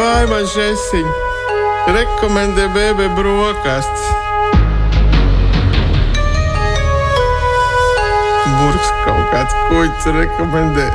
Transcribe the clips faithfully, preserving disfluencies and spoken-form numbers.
Vai man šesiņ, rekomendē bēbē brokastis. Burks kaut kāds kuģis rekomendē.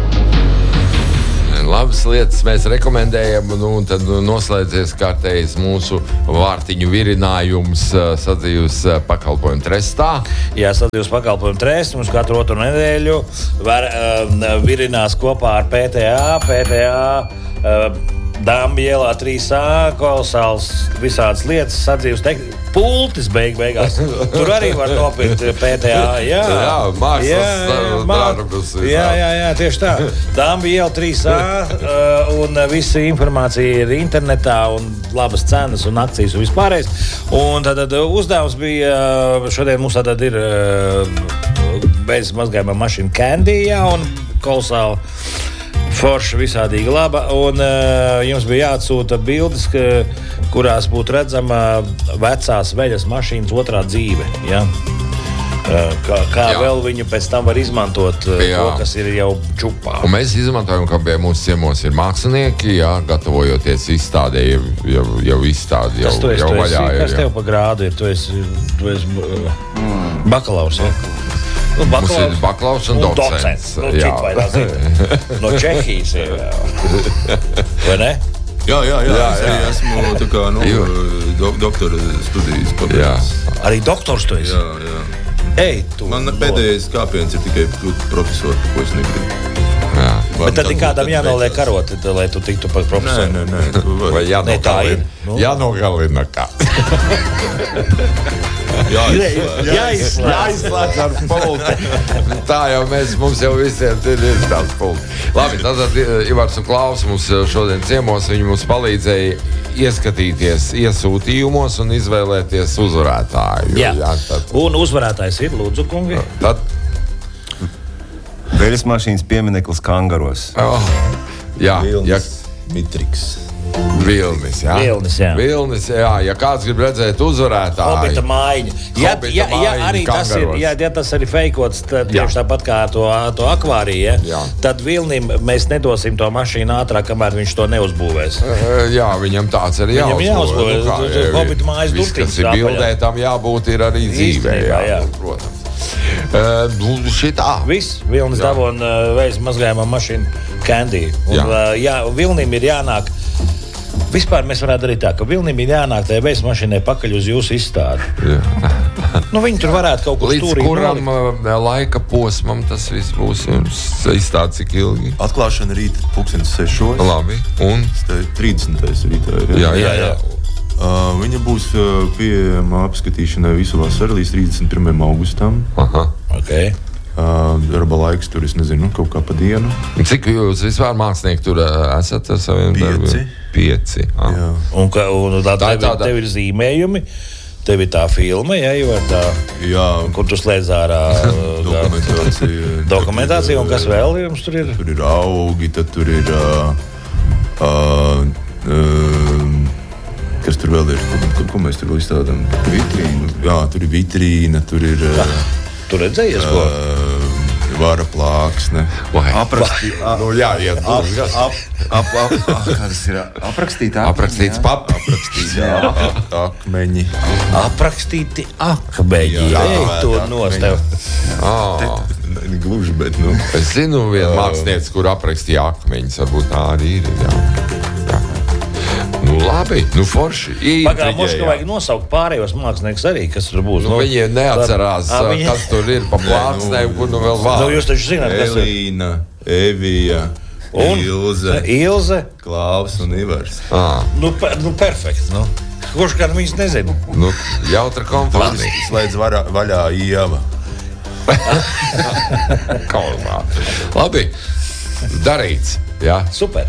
Labas lietas mēs rekomendējam, nu, un tad noslēdzies kārtējs mūsu vārtiņu virinājums sadzīves pakalpojumu trestā. Jā, sadzīves pakalpojumu trests mums katru otru nedēļu var, uh, virinās kopā ar P T A. P T A uh, Dāmba ielā trīs A, kolosāls visādas lietas, sadzīves tek... pultis beig beigās. Tur arī var nopirkt P T A. Jā, jā mākslas darbus. Jā, jā, jā, tieši tā. Dāmba iela trīs A un visa informācija ir internetā un labas cenas un akcijas un vispārējais. Un tad uzdevums bija, šodien mums tad ir beidzas mazgājumā mašīna Candy, jā, un kolosāli forša visādīgi laba, un uh, jums bija jāatsūta bildes, ka, kurās būtu redzama vecās veļas mašīnas otrā dzīve. Ja? Uh, kā kā vēl viņu pēc tam var izmantot, uh, to, kas ir jau čupā. Un mēs izmantojam, ka pie mūsu ciemos ir mākslinieki, jā, gatavojoties izstādē, jau, jau, jau izstādi, jau, esi, jau vaļā esi, ir. Kas tev pa grādu ir? Tu esi, tu esi mm. bakalaurs, ja? Nu, Mums ir bakalaurs un, un docents. docents. Nu, no Čehijas ir. Vai ne? Jā, jā, jā. jā, jā. Es esmu tā kā, nu, do, doktora studijas pabeidzis. Arī doktors tu esi? Jā, jā. Ej, tu. Man pēdējais kāpiens ir tikai kļūt profesoru, ko es negribu. Jā. Bet tad kādam jānoliek karot, lai tu tiktu par profesoru. Nē, nē, nē. Vai jānogalina? Nu. Jānogalina kā? Jāizslēdz. Jāizslēdz ar pulti. Tā jau mēs, mums jau visiem ir, ir tāds pulti. Labi, tātad Ivars un Klaus mums šodien ciemos, viņi mums palīdzēja ieskatīties iesūtījumos un izvēlēties uzvarētāju. Jā, Jā tad... un uzvarētājs ir, lūdzu, kungi. Tad... Veļas mašīnas piemineklis Kangaros. Oh, jā, Vilnis, ja... Mitriks. Vilnis, jā. Vilnis, jā. Vilnis, jā. Ja kāds grib redzēt uzvarētāju. Hobita mājiņa. Ja, Hobita ja, ja, mājiņa arī tas ir, ja, ja tas arī feikots, tad tieši tāpat kā to, to akvāriju, ja, tad Vilnim mēs nedosim to mašīnu ātrāk, kamēr viņš to neuzbūvēs. Jā, viņam tāds arī jāuzbūvē. Viņam jāuzbūvē. Nu, kā, Hobita mājas viss, kas ir bildē, tam jābūt ir arī dzīvē. Jā, jā. Protams. Uh, nu, šitā. Viss, Vilnis dabon uh, veids mazgājumā mašīnu Candy. Un, jā. Uh, jā, Vilnim ir jānāk. Vispār mēs varētu darīt tā, ka Vilnim ir jānāk tajā veids mašīnai pakaļ uz jūsu izstādi. Nu, viņi tur varētu kaut ko līdz stūrīt. Līdz kuram nolikt. Laika posmam tas viss būs jums izstādi cik ilgi? Atklāšana rīt pulkstenis sešos. Labi, un? trīsdesmitais rītā. Jā, jā, jā. Uh, viņa būs uh, pieejama apskatīšanai visu vasaru līdz trīsdesmit pirmajam augustam. Aha. Okay. Uh, darba laiks tur, es nezinu, kaut kā pa dienu. Cik jūs vispār mākslinieki tur uh, esat ar saviem Pieci. darbiem? Pieci. Ah. Jā. Un, ka, un tā, Tā tev, ir tāda- tev ir zīmējumi, tev ir tā filma, ja, jo tā, Jā. kur tu slēdz ārā Dokumentācija. dokumentācija, un kas vēl jums tur ir? Tur ir augi, tad tur ir uh, uh, uh, kas tur vēl ir, ko, ko mēs tur vēl izstādām? Vitrīna. Jā, tur ir vitrīna, tur ir uh, Tu redzējies, ko? uh, vara plāksne. Aprakstī, a, Nu, jā, iet ap, būs gas. ap, ap, ap, ap, kādas ir aprakstīta Aprakstīts pap. Aprakstīts, jā, ak- akmeņi. Aprakstīti akmeņi. Jā, Ej, to akmeņi. nostev. Ah. Ne Gluži, bet, nu. Es zinu vienu mākslinieci, kur aprakstīja akmeņus. Varbūt tā arī ir. Jā. Jā. Nu, labi, nu forši. Pagām, mums Intriģē, ka vajag nosaukt pārējos mākslinieks arī, kas tur būs. Nu, viņi neatcerās, A, viņi- kas tur ir pa plāksnēm, kur nu vēl Nu, vārds. jūs taču zināt, kas ir. Elīna, Evija, Un? Ilze, Ilze. Klaus un Ivars. Ah, Nu, per, nu perfekts. Nu. Kurš gan viņas nezina? nu, jautra kompānija. Slēdz varā, vaļā Ieva. Kaulā. Labi, darīts. Jā. Super.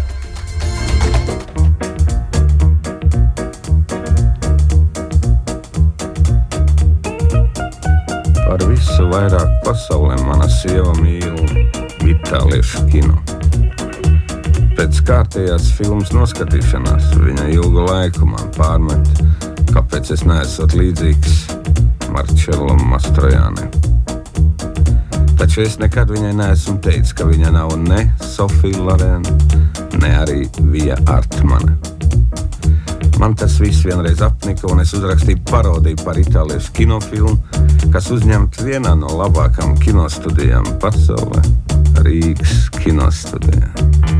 Par visu vairāk pasaulē mana sieva mīl itāliešu kino. Pēc kārtējās filmas noskatīšanās viņa ilgu laiku man pārmet, kāpēc es neesot līdzīgs Marcellam Mastroiannim. Taču es nekad viņai neesmu teicis, ka viņa nav ne Sofija Loren, ne arī Vija Artmane. Man tas viss vienreiz apnika, un es uzrakstīju parodiju par itāliešu kinofilmu, kas uzņemta vienā no labākām kinostudijām pasaulē – Rīgas kinostudijā.